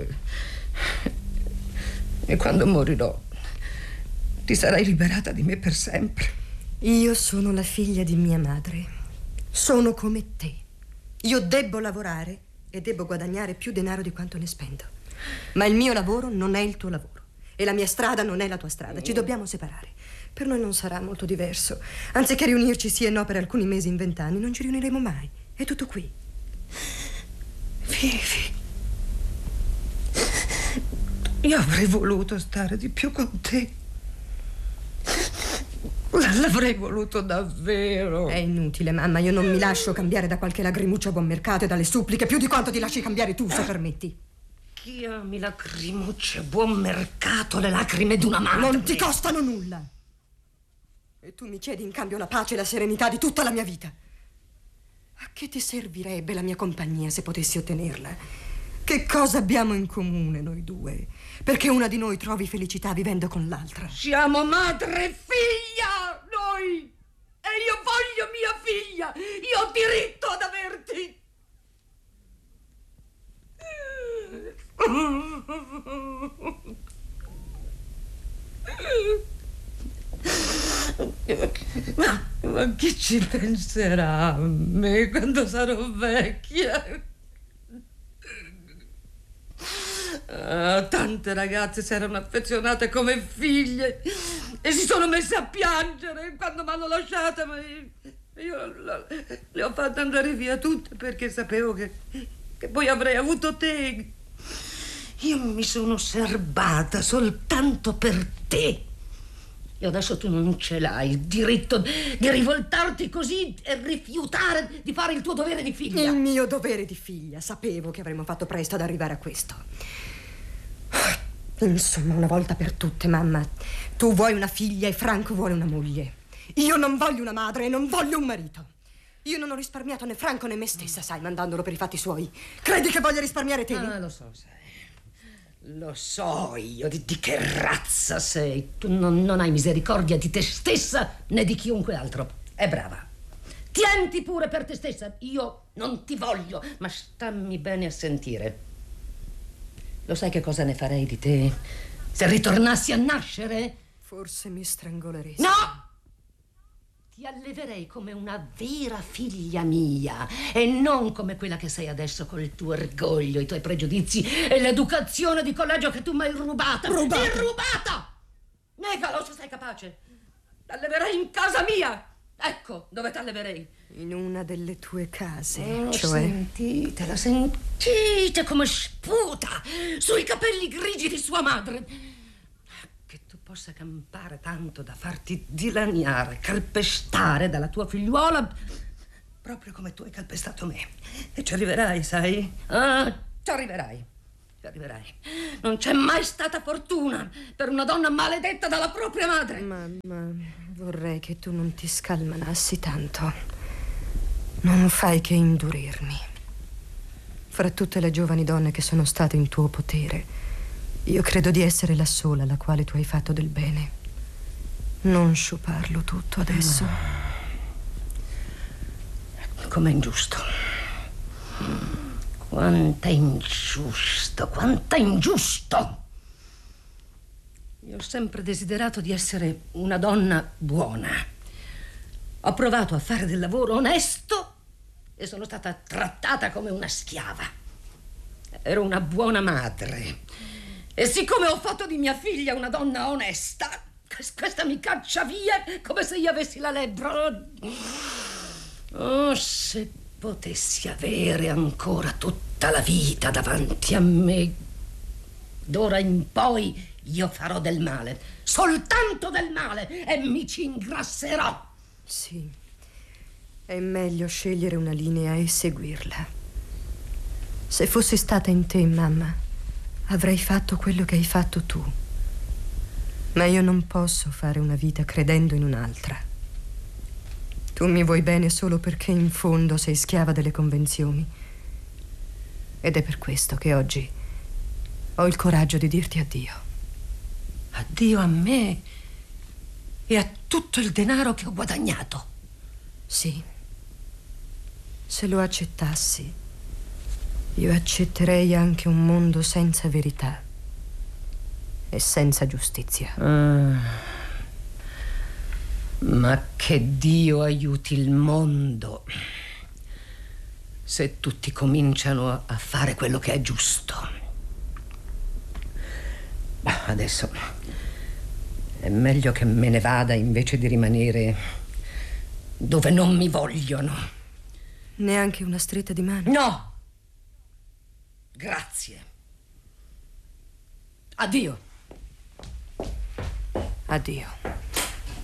S4: E quando morirò ti sarai liberata di me per sempre.
S6: Io sono la figlia di mia madre. Sono come te. Io debbo lavorare e debbo guadagnare più denaro di quanto ne spendo. Ma il mio lavoro non è il tuo lavoro e la mia strada non è la tua strada. Ci dobbiamo separare. Per noi non sarà molto diverso. Anziché riunirci sì e no per alcuni mesi in 20 anni, non ci riuniremo mai. È tutto qui.
S4: Vivi. Io avrei voluto stare di più con te. L'avrei voluto davvero.
S6: È inutile, mamma. Io non mi lascio cambiare da qualche lagrimuccia a buon mercato e dalle suppliche più di quanto ti lasci cambiare tu, se permetti.
S4: Chi ami lacrimucce, buon mercato, le lacrime di una madre.
S6: Non ti costano nulla. E tu mi chiedi in cambio la pace e la serenità di tutta la mia vita. A che ti servirebbe la mia compagnia se potessi ottenerla? Che cosa abbiamo in comune noi due? Perché una di noi trovi felicità vivendo con l'altra?
S4: Siamo madre e figlia, noi! E io voglio mia figlia! Io ho diritto ad averti! Ma chi ci penserà a me quando sarò vecchia? Tante ragazze si erano affezionate come figlie e si sono messe a piangere quando mi hanno lasciata, ma io le ho fatte andare via tutte perché sapevo che poi avrei avuto te. Io mi sono serbata soltanto per te. E adesso tu non ce l'hai il diritto di rivoltarti così e rifiutare di fare il tuo dovere di figlia.
S6: Il mio dovere di figlia. Sapevo che avremmo fatto presto ad arrivare a questo. Insomma, una volta per tutte, mamma. Tu vuoi una figlia e Franco vuole una moglie. Io non voglio una madre e non voglio un marito. Io non ho risparmiato né Franco né me stessa, sai, mandandolo per i fatti suoi. Credi che voglia risparmiare te?
S4: Ah, lo so, sai. Lo so io di che razza sei. Tu non hai misericordia di te stessa né di chiunque altro. È brava. Tienti pure per te stessa. Io non ti voglio, ma stammi bene a sentire. Lo sai che cosa ne farei di te se ritornassi a nascere?
S6: Forse mi strangoleresti.
S4: No! Ti alleverei come una vera figlia mia e non come quella che sei adesso col tuo orgoglio, i tuoi pregiudizi e l'educazione di collegio che tu mi hai rubata. Rubata! Negalo se sei capace. T'alleverei in casa mia. Ecco dove t'alleverei. In
S6: una delle tue case,
S4: L'ho sentite come sputa sui capelli grigi di sua madre. Che tu possa campare tanto da farti dilaniare, calpestare dalla tua figliuola, proprio come tu hai calpestato me. E ci arriverai, sai? Ci arriverai. Non c'è mai stata fortuna per una donna maledetta dalla propria madre.
S6: Mamma, vorrei che tu non ti scalmanassi tanto. Non fai che indurirmi. Fra tutte le giovani donne che sono state in tuo potere, io credo di essere la sola alla quale tu hai fatto del bene. Non sciuparlo tutto adesso.
S4: Com'è ingiusto. Quanto è ingiusto. Io ho sempre desiderato di essere una donna buona. Ho provato a fare del lavoro onesto e sono stata trattata come una schiava. Ero una buona madre. E siccome ho fatto di mia figlia una donna onesta, questa mi caccia via come se io avessi la lebbra. Oh, se potessi avere ancora tutta la vita davanti a me. D'ora in poi io farò del male, soltanto del male, e mi ci ingrasserò.
S6: Sì, è meglio scegliere una linea e seguirla. Se fossi stata in te, mamma, avrei fatto quello che hai fatto tu. Ma io non posso fare una vita credendo in un'altra. Tu mi vuoi bene solo perché in fondo sei schiava delle convenzioni. Ed è per questo che oggi ho il coraggio di dirti addio.
S4: Addio a me e a tutto il denaro che ho guadagnato.
S6: Sì. Se lo accettassi, io accetterei anche un mondo senza verità e senza giustizia.
S4: Ma che Dio aiuti il mondo se tutti cominciano a fare quello che è giusto. Adesso è meglio che me ne vada invece di rimanere dove non mi vogliono.
S6: Neanche una stretta di mano?
S4: No! Grazie. Addio.
S6: Addio.